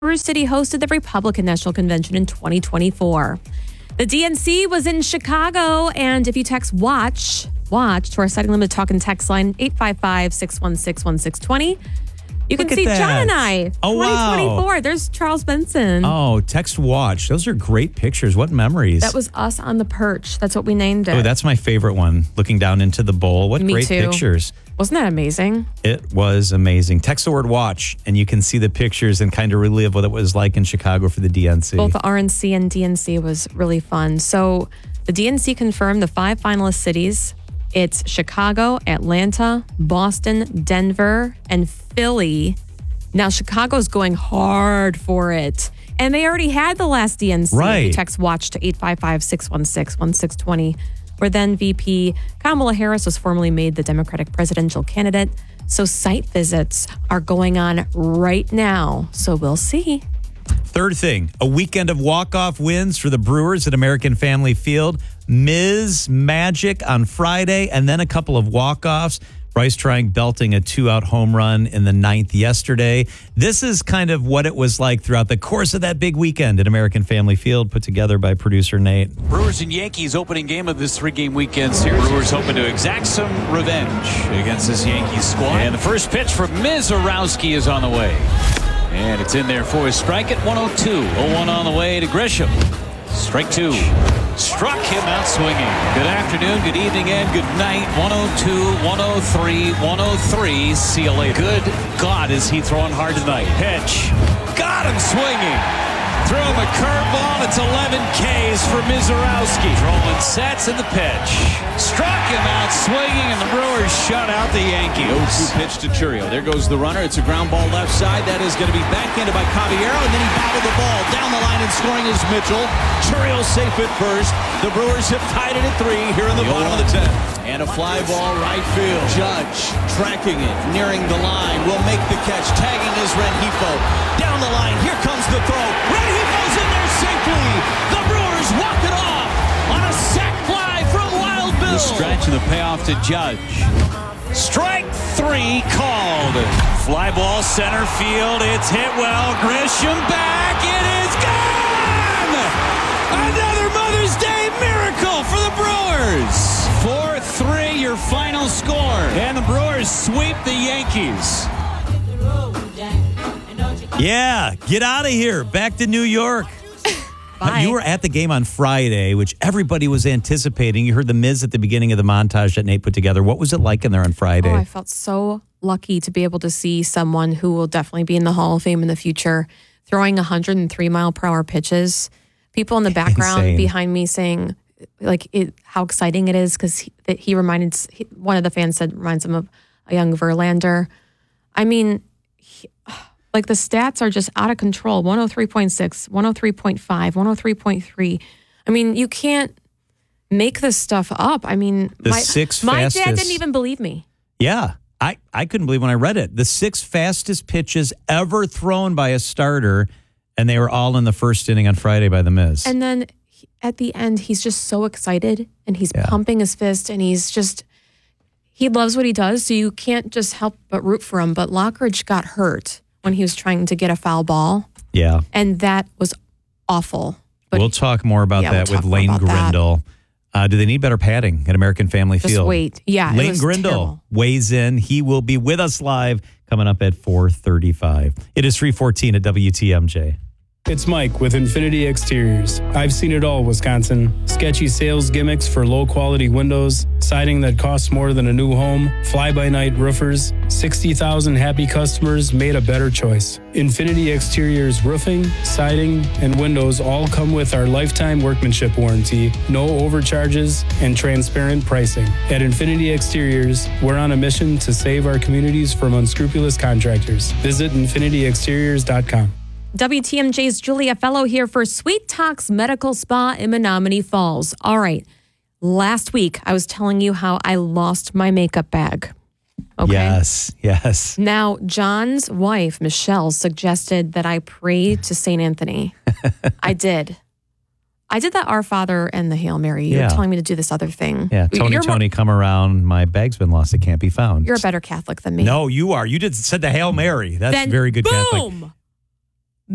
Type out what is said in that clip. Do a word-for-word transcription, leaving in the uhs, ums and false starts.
Brewers City hosted the Republican National Convention in twenty twenty-four. The D N C was in Chicago, and if you text WATCH, WATCH to our Setting Limit Talk and Text line eight five five, six one six, one six two zero, you can Look at see that. John and I. Oh, wow. twenty twenty-four. There's Charles Benson. Oh, text watch. Those are great pictures. What memories. That was us on the perch. That's what we named it. Oh, that's my favorite one. Looking down into the bowl. What Me great too. pictures. Wasn't that amazing? It was amazing. Text the word watch and you can see the pictures and kind of relive what it was like in Chicago for the D N C. Both the R N C and D N C was really fun. So the D N C confirmed the five finalist cities. It's Chicago, Atlanta, Boston, Denver, and Philly. Now, Chicago's going hard for it. And they already had the last D N C. Right. You text WATCH to eight five five, six one six, one six two zero, where then V P Kamala Harris was formally made the Democratic presidential candidate. So site visits are going on right now. So we'll see. Third thing, a weekend of walk-off wins for the Brewers at American Family Field. Miz Magic on Friday, and then a couple of walk-offs. Bryce Trying belting a two-out home run in the ninth yesterday. This is kind of what it was like throughout the course of that big weekend at American Family Field, put together by producer Nate. Brewers and Yankees opening game of this three-game weekend series. Brewers hoping to exact some revenge against this Yankees squad. And the first pitch from Mizorowski is on the way. And it's in there for a strike at one oh two. oh one on the way to Grisham. Strike two. Struck him out swinging. Good afternoon, good evening, and good night. one oh two, one oh three, one oh three. See you later. Good God, is he throwing hard tonight. Pitch. Got him swinging. Threw him a curveball. It's eleven Ks for Mizorowski. Throwing sets in the pitch. Struck him out swinging, and the Brewers shut out the Yankees. oh two pitch to Churio. There goes the runner. It's a ground ball left side. That is going to be backhanded by Caballero, and then he bobbled the ball. Down the line and scoring is Mitchell. Churio safe at first. The Brewers have tied it at three here in the, the bottom of the tenth. And a fly ball right field. Judge tracking it, nearing the line. Will make the catch. Tagging is Rengifo. Down the line. Here comes the throw. Rengifo's in there safely. The Brewers walk it off on a sac fly from Wild Bill. The stretch and the payoff to Judge. Strike three called. Fly ball center field. It's hit well. Grisham back. It is gone. Another Mother's Day miracle for the Brewers. four three your final score. And the Brewers sweep the Yankees. Yeah, get out of here. Back to New York. Bye. You were at the game on Friday, which everybody was anticipating. You heard the Miz at the beginning of the montage that Nate put together. What was it like in there on Friday? Oh, I felt so lucky to be able to see someone who will definitely be in the Hall of Fame in the future throwing one hundred three mile per hour pitches. People in the background Insane. behind me saying like it, how exciting it is because he, that he reminded he, one of the fans said reminds him of a young Verlander. I mean, he, like the stats are just out of control. one oh three point six, one oh three point five, one oh three point three. I mean, you can't make this stuff up. I mean, The my, six my fastest- dad didn't even believe me. Yeah, I, I couldn't believe when I read it. The six fastest pitches ever thrown by a starter, and they were all in the first inning on Friday by the Miz. And then he, at the end, he's just so excited and he's Yeah. pumping his fist and he's just, he loves what he does. So you can't just help but root for him. But Lockridge got hurt when he was trying to get a foul ball. yeah. And that was awful. But We'll talk more about Yeah, that we'll with talk more Lane about that. Grindle. Uh, do they need better padding at American Family just Field? wait. Yeah. it Lane was Grindle terrible. weighs in. He will be with us live coming up at four thirty-five. It is three fourteen at W T M J. It's Mike with Infinity Exteriors. I've seen it all, Wisconsin. Sketchy sales gimmicks for low-quality windows, siding that costs more than a new home, fly-by-night roofers. sixty thousand happy customers made a better choice. Infinity Exteriors roofing, siding, and windows all come with our lifetime workmanship warranty, no overcharges, and transparent pricing. At Infinity Exteriors, we're on a mission to save our communities from unscrupulous contractors. Visit infinity exteriors dot com. W T M J's Julia Fellow here for Sweet Talks Medical Spa in Menominee Falls. All right. Last week, I was telling you how I lost my makeup bag. Okay. Yes, yes. Now, John's wife, Michelle, suggested that I pray to Saint Anthony. I did. I did the Our Father and the Hail Mary. You're Yeah. telling me to do this other thing. Yeah, Tony, You're Tony, come around. My bag's been lost. It can't be found. You're a better Catholic than me. No, you are. You did said the Hail Mary. That's Then very good boom! Catholic.